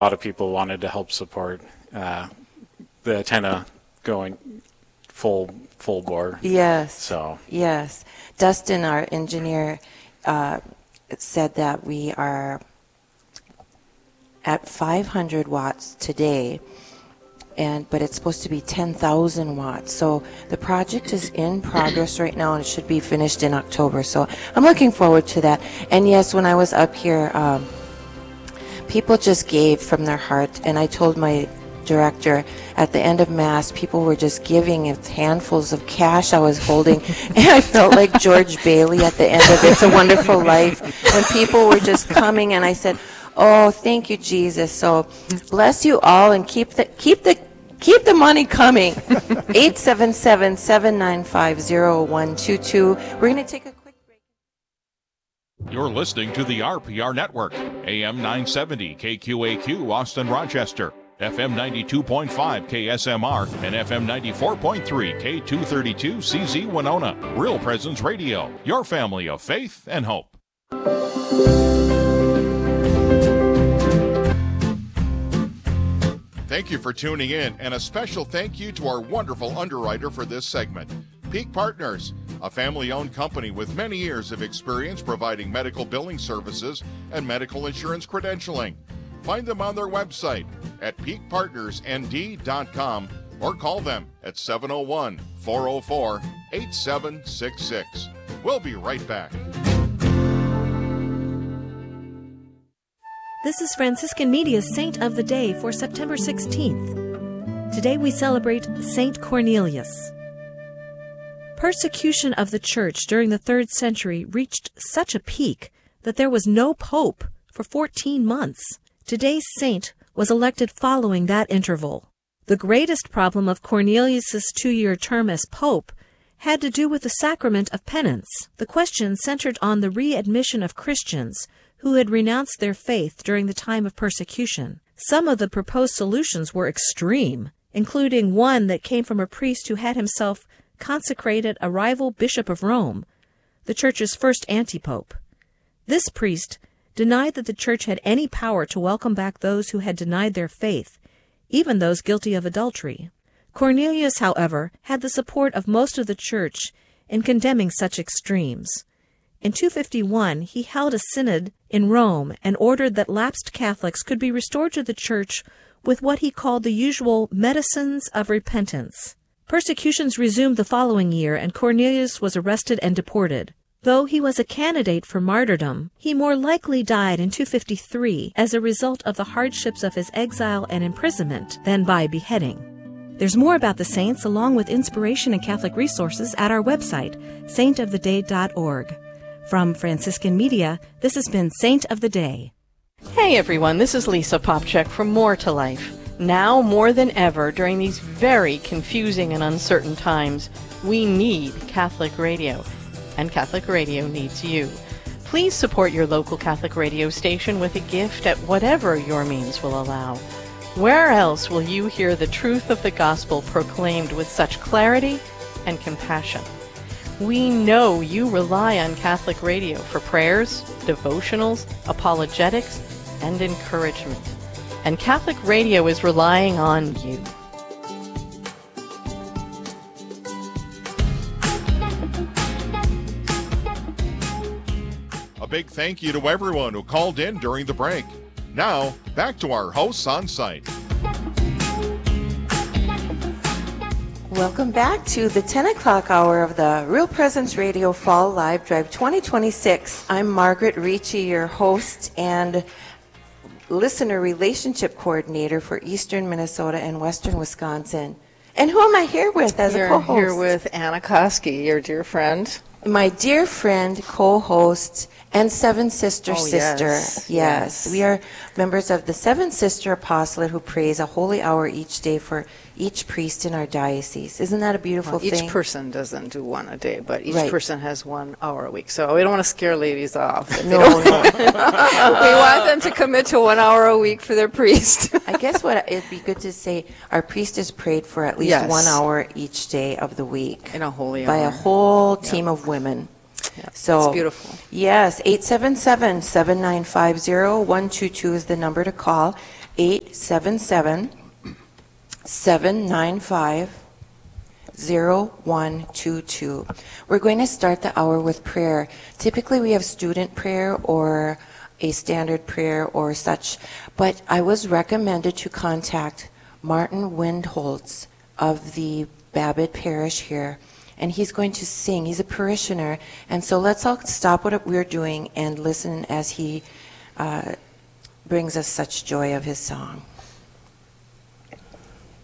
A lot of people wanted to help support the antenna going full bore. Yes. So yes, Dustin, our engineer, said that we are at 500 watts today, but it's supposed to be 10,000 watts. So the project is in progress right now, and it should be finished in October. So I'm looking forward to that. And yes, when I was up here, people just gave from their heart, and I told my director at the end of Mass, people were just giving handfuls of cash I was holding, and I felt like George Bailey at the end of It's a Wonderful Life, when people were just coming, and I said, oh, thank you, Jesus. So bless you all, and keep the money coming. 877-795-0122. We're going to take a quick break. You're listening to the RPR Network, AM 970 KQAQ Austin Rochester, FM 92.5 KSMR, and FM 94.3 K232 CZ Winona. Real Presence Radio, your family of faith and hope. Thank you for tuning in, and a special thank you to our wonderful underwriter for this segment, Peak Partners, a family-owned company with many years of experience providing medical billing services and medical insurance credentialing. Find them on their website at peakpartnersnd.com or call them at 701-404-8766. We'll be right back. This is Franciscan Media's Saint of the Day for September 16th. Today we celebrate Saint Cornelius. Persecution of the Church during the 3rd century reached such a peak that there was no pope for 14 months. Today's saint was elected following that interval. The greatest problem of Cornelius's 2-year term as pope had to do with the sacrament of penance. The question centered on the readmission of Christians who had renounced their faith during the time of persecution. Some of the proposed solutions were extreme, including one that came from a priest who had himself consecrated a rival bishop of Rome, the Church's first antipope. This priest denied that the Church had any power to welcome back those who had denied their faith, even those guilty of adultery. Cornelius, however, had the support of most of the Church in condemning such extremes. In 251, he held a synod in Rome and ordered that lapsed Catholics could be restored to the Church with what he called the usual medicines of repentance. Persecutions resumed the following year, and Cornelius was arrested and deported. Though he was a candidate for martyrdom, he more likely died in 253 as a result of the hardships of his exile and imprisonment than by beheading. There's more about the saints along with inspiration and Catholic resources at our website, saintoftheday.org. From Franciscan Media, this has been Saint of the Day. Hey everyone, this is Lisa Popchak from More to Life. Now more than ever, during these very confusing and uncertain times, we need Catholic radio, and Catholic radio needs you. Please support your local Catholic radio station with a gift at whatever your means will allow. Where else will you hear the truth of the gospel proclaimed with such clarity and compassion? We know you rely on Catholic radio for prayers, devotionals, apologetics, and encouragement. And Catholic radio is relying on you. A big thank you to everyone who called in during the break. Now, back to our hosts on site. Welcome back to the 10 o'clock hour of the Real Presence Radio Fall Live Drive 2026. I'm Margaret Ricci, your host and listener relationship coordinator for Eastern Minnesota and Western Wisconsin. And who am I here with as a co-host? You're here with Anna Koski, your dear friend. My dear friend, co-host, and Seven Sister sister. Yes. We are members of the Seven Sister Apostolate who prays a holy hour each day for each priest in our diocese. Isn't that a beautiful thing? Each person doesn't do one a day, but each Right. person has 1 hour a week. So we don't want to scare ladies off. No. We want them to commit to 1 hour a week for their priest. I guess what it'd be good to say, our priest is prayed for at least Yes. 1 hour each day of the week In a holy by hour. a whole team of women. Yeah, So it's beautiful. Yes, 877-795-0122 is the number to call. 877-795-0122. We're going to start the hour with prayer. Typically we have student prayer or a standard prayer or such, but I was recommended to contact Martin Windholtz of the Babbitt Parish here, and he's going to sing. He's a parishioner, and so let's all stop what we're doing and listen as he brings us such joy of his song.